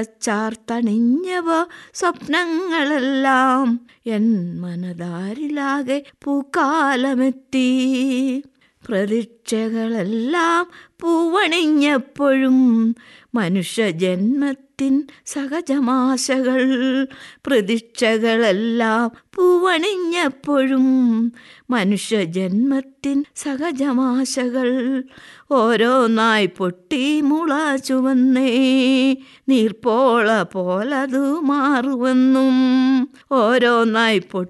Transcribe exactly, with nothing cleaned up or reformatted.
ചാർത്തണിഞ്ഞവ സ്വപ്നങ്ങളെല്ലാം N മനതാരിലാകെ പൂക്കാലമെത്തി. പ്രതീക്ഷകളെല്ലാം പൂവണിഞ്ഞപ്പോഴും മനുഷ്യജന്മത്തിൻ സഹജമാശകൾ. പ്രതീക്ഷകളെല്ലാം പൂവണിഞ്ഞപ്പോഴും മനുഷ്യജന്മത്തിൻ സഹജമാശകൾ. ഓരോന്നായി പൊട്ടി മുള ചുവന്നേ നീർപ്പോള പോലതു മാറുവെന്നും. ഓരോന്നായി പൊട്ടി